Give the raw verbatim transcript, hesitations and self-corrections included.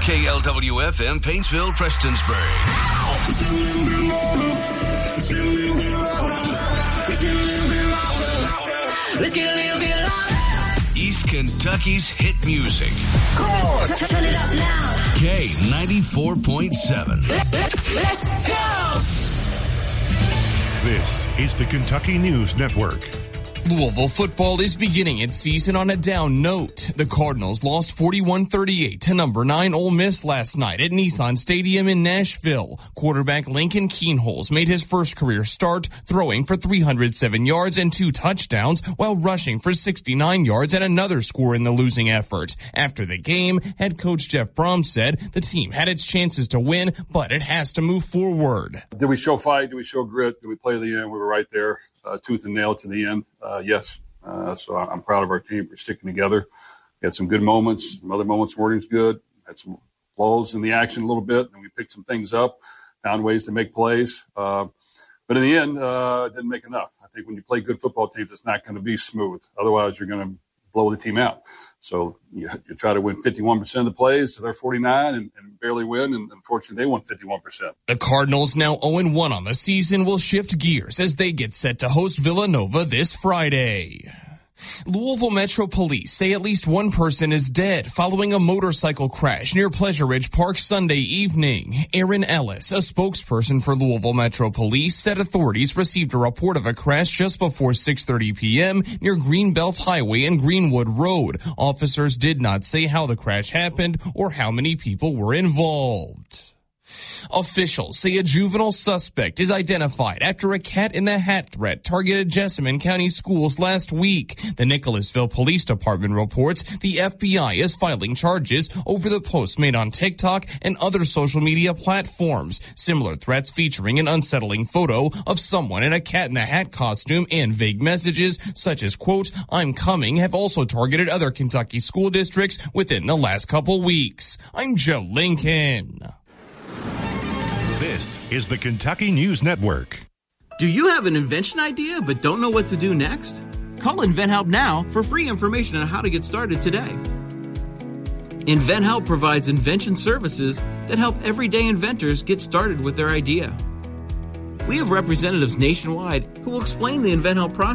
K L W F M, Paintsville, Prestonsburg. Let's get a little bit louder. East Kentucky's hit music. Come on, t- turn it up now. K ninety-four point seven. Let's go. This is the Kentucky News Network. Louisville football is beginning its season on a down note. The Cardinals lost forty-one thirty-eight to number nine Ole Miss last night at Nissan Stadium in Nashville. Quarterback Lincoln Kienholz made his first career start, throwing for three hundred seven yards and two touchdowns while rushing for sixty-nine yards and another score in the losing effort. After the game, head coach Jeff Brom said the team had its chances to win, but it has to move forward. Did we show fight? Did we show grit? Did we play to the end? We were right there. Uh, tooth and nail to the end. Uh, yes. Uh, so I'm proud of our team for sticking together. We had some good moments. Some other moments weren't as good. Had some lulls in the action a little bit, and we picked some things up, found ways to make plays. Uh, but in the end, uh, it didn't make enough. I think when you play good football teams, it's not going to be smooth. Otherwise, you're going to blow the team out. So you, you try to win fifty-one percent of the plays to their forty-nine and, and barely win, and unfortunately they won fifty-one percent. The Cardinals, now oh and one on the season, will shift gears as they get set to host Villanova this Friday. Louisville Metro Police say at least one person is dead following a motorcycle crash near Pleasure Ridge Park Sunday evening. Aaron Ellis, a spokesperson for Louisville Metro Police, said authorities received a report of a crash just before six thirty p.m. near Greenbelt Highway and Greenwood Road. Officers did not say how the crash happened or how many people were involved. Officials say a juvenile suspect is identified after a cat-in-the-hat threat targeted Jessamine County schools last week. The Nicholasville Police Department reports the F B I is filing charges over the posts made on TikTok and other social media platforms. Similar threats featuring an unsettling photo of someone in a cat-in-the-hat costume and vague messages such as, quote, "I'm coming," have also targeted other Kentucky school districts within the last couple weeks. I'm Joe Lincoln. This is the Kentucky News Network. Do you have an invention idea but don't know what to do next? Call InventHelp now for free information on how to get started today. InventHelp provides invention services that help everyday inventors get started with their idea. We have representatives nationwide who will explain the InventHelp process